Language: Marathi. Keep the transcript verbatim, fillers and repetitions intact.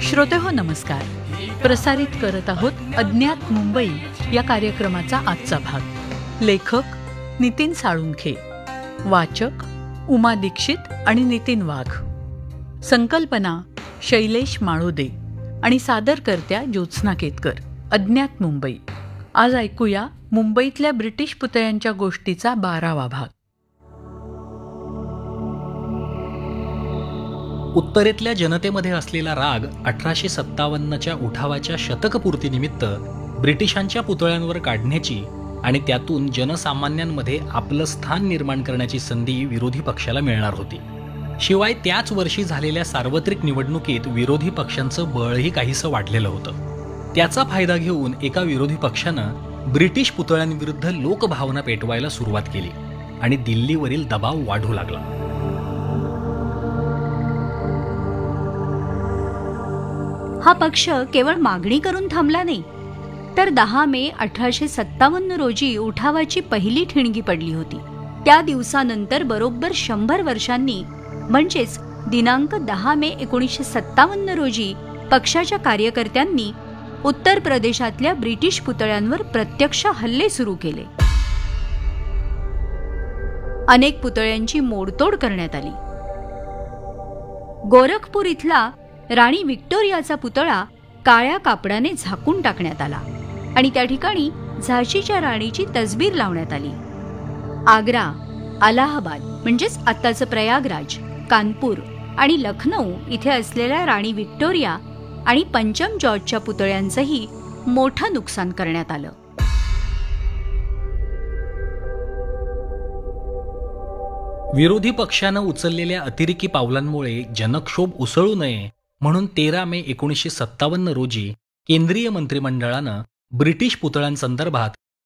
श्रोतेहो नमस्कार. प्रसारित करत आहोत अज्ञात मुंबई या कार्यक्रमाचा आजचा भाग. लेखक नितीन साळुंखे, वाचक उमा दीक्षित आणि नितीन वाघ, संकल्पना शैलेश माळोदे आणि सादरकर्त्या ज्योत्स्ना केतकर. अज्ञात मुंबई. आज ऐकूया मुंबईतल्या ब्रिटिश पुतळ्यांच्या गोष्टीचा बारावा भाग. उत्तरेतल्या जनतेमध्ये असलेला राग अठराशे सत्तावन्नच्या उठावाच्या शतकपूर्तीनिमित्त ब्रिटिशांच्या पुतळ्यांवर काढण्याची आणि त्यातून जनसामान्यांमध्ये आपलं स्थान निर्माण करण्याची संधी विरोधी पक्षाला मिळणार होती. शिवाय त्याच वर्षी झालेल्या सार्वत्रिक निवडणुकीत विरोधी पक्षांचं बळही काहीसं वाढलेलं होतं. त्याचा फायदा घेऊन एका विरोधी पक्षानं ब्रिटिश पुतळ्यांविरुद्ध लोकभावना पेटवायला सुरुवात केली आणि दिल्लीवरील दबाव वाढू लागला. हा पक्ष केवळ मागणी करून थांबला नाही, तर दहा मे अठराशे सत्तावन्न रोजी उठावाची पहिली ठिणगी पडली होती. त्या दिवसानंतर बरोबर शंभर वर्षांनी म्हणजेच दिनांक दहा मे एकोणीसशे सत्तावन्न रोजी पक्षाच्या कार्यकर्त्यांनी उत्तर प्रदेशातल्या ब्रिटिश पुतळ्यांवर प्रत्यक्ष हल्ले सुरू केले. अनेक पुतळ्यांची मोडतोड करण्यात आली. गोरखपूर इथला राणी व्हिक्टोरियाचा पुतळा काळ्या कापडाने झाकून टाकण्यात आला आणि त्या ठिकाणी झाशीच्या राणीची तसबीर लावण्यात आली. आग्रा, अलाहाबाद म्हणजेच आत्ताचं प्रयागराज, कानपूर आणि लखनौ इथे असलेल्या राणी व्हिक्टोरिया आणि पंचम जॉर्जच्या पुतळ्यांचंही मोठं नुकसान करण्यात आलं. विरोधी पक्षानं उचललेल्या अतिरेकी पावलांमुळे जनक्षोभ उसळू नये म्हणून तेरा मे एकोणीसशे सत्तावन्न रोजी केंद्रीय मंत्रिमंडळानं ब्रिटिश पुतळ्यांसंदर्भात